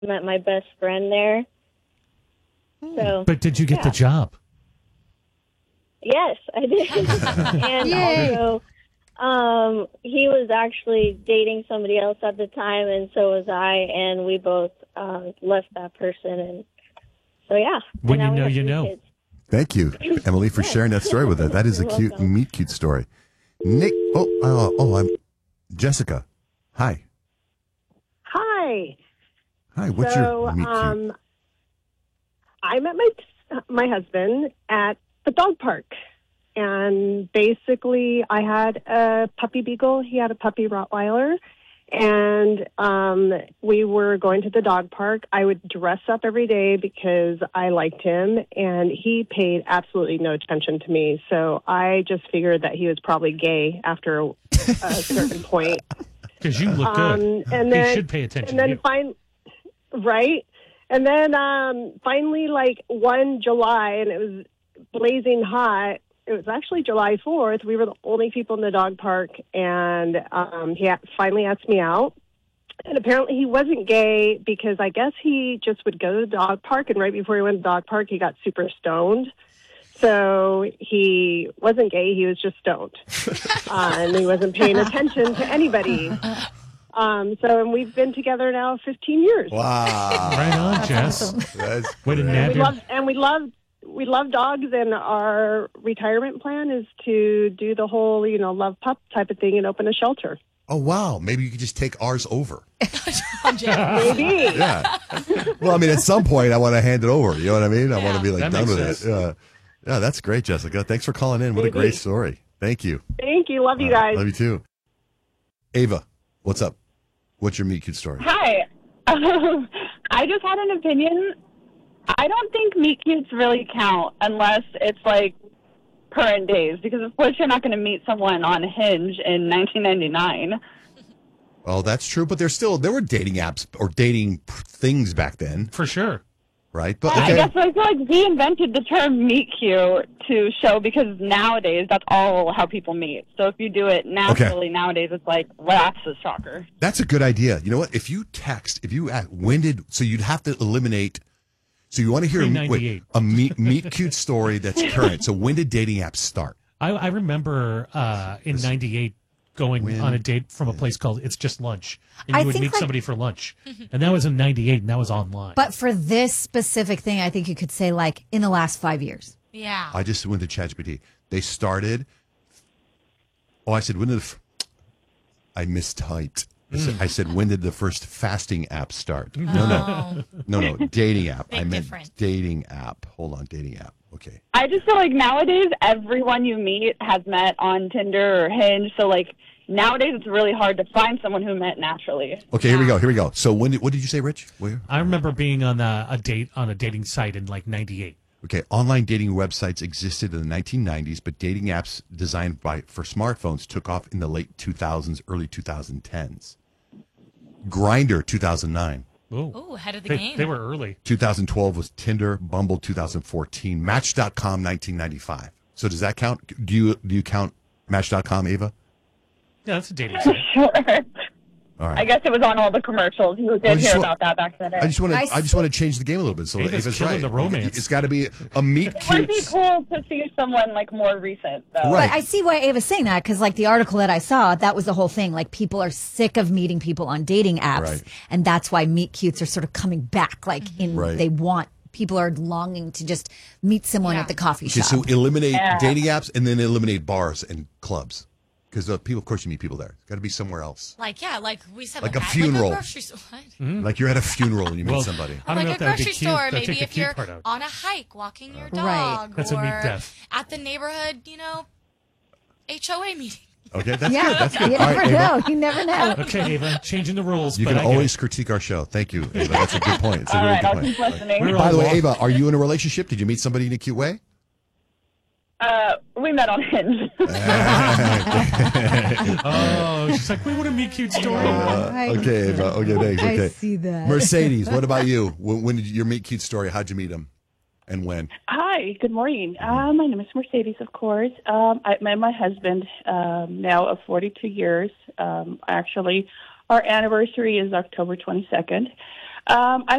met my best friend there. So, But did you get the job? yes, I did. And Yay. also, he was actually dating somebody else at the time, and so was I, and we both left that person. And so, yeah. When And you now we know, have you 3 know. kids. Thank you, Emily, for sharing that story with us. That is a You're cute, welcome. meet cute story. Nick, I'm Jessica. Hi. Hi. Hi, what's your meet cute? I met my husband at the dog park, and basically I had a puppy beagle. He had a puppy Rottweiler, and we were going to the dog park. I would dress up every day because I liked him, and he paid absolutely no attention to me. So I just figured that he was probably gay after a certain point. Because you look good. And then He should pay attention and to then you. right? And then finally, like one July, and it was blazing hot. It was actually July 4th. We were the only people in the dog park, and he finally asked me out. And apparently he wasn't gay because I guess he just would go to the dog park, and right before he went to the dog park, he got super stoned. So he wasn't gay, he was just stoned. And he wasn't paying attention to anybody. And we've been together now 15 years. Wow. Right on, Jess. That's Way to great. nab your... We love dogs, and our retirement plan is to do the whole, love pup type of thing and open a shelter. Oh, wow. Maybe you could just take ours over. Maybe. Yeah. Well, I mean, at some point, I want to hand it over. You know what I mean? I want to be like that done makes with sense. it. Yeah, that's great, Jessica. Thanks for calling in. What a Maybe. great story. Thank you. Thank you. Love you guys. Love you too. Ava, what's up? What's your meet cute story? Hi. I just had an opinion. I don't think meet cutes really count unless it's like current days, because of course you're not going to meet someone on Hinge in 1999. Oh, that's true. But there were dating apps or dating things back then, For sure. right? But I okay. guess I feel like we invented the term meet cute to show, because nowadays that's all how people meet. So if you do it naturally nowadays, it's like, well, that's a shocker. That's a good idea. You know what? If you ask, so you'd have to eliminate. So you want to hear Pre-98. a meet cute story that's current. So when did dating apps start? I remember in 98 going on a date from a place called It's Just Lunch. And I you would think, meet like- somebody for lunch. And that was in 98, and that was online. But for this specific thing, I think you could say like in the last 5 years. Yeah. I just went to ChatGPT. They started. Oh, I said when did I mistyped. I said when did the first fasting app start? No, dating app. Big I meant difference. dating app. Hold on, dating app. Okay. I just feel like nowadays everyone you meet has met on Tinder or Hinge. So like nowadays it's really hard to find someone who met naturally. Okay, here we go. So what did you say, Rich? Where? I remember being on a date on a dating site in like 98. Okay, online dating websites existed in the 1990s, but dating apps designed for smartphones took off in the late 2000s, early 2010s. Grindr, 2009. Ooh, ahead of the They, game. they were early. 2012 was Tinder, Bumble, 2014, Match.com, 1995. So does that count? Do you count Match.com, Ava? Yeah, that's a dating site. Sure. All right. I guess it was on all the commercials. You did just hear wa- about that back then. I just want to change the game a little bit. So Ava's Ava's killing right. the romance. It's got to be a meet It would be cute. cool to see someone like more recent, though. Right. But I see why Ava's saying that, because like the article that I saw, that was the whole thing. Like people are sick of meeting people on dating apps, Right. and that's why meet cutes are sort of coming back. Like Right. they want, people are longing to just meet someone at the coffee Okay, shop. so eliminate Yeah. dating apps and then eliminate bars and clubs. Because people, of course, you meet people there. It's got to be somewhere else. like we said, Like a at funeral. Like a grocery store. What? Like you're at a funeral and you meet Well, somebody. I don't know Like if a that would be grocery cute. store, They'll maybe take the if cute you're part out. on a hike walking your dog, Right. That's a or meet death. at the neighborhood, HOA meeting. Okay, that's yeah, good. That's good. you All never right, Ava. know. You never know. Okay, Ava, changing the rules. You but can I get always it. critique our show. Thank you, Ava. That's a good point. It's a All really right, good I'll point. keep listening. We're By all the way, walking. Ava, are you in a relationship? Did you meet somebody in a cute way? We met on Hinge. Oh, she's like, we want to meet cute story. Okay, Ava. Okay, thanks. I Okay. see that. Mercedes, what about you? When did your meet cute story? How'd you meet him, and when? Hi, good morning. My name is Mercedes, of course. I met my husband now of 42 years. Actually, our anniversary is October 22nd. I'm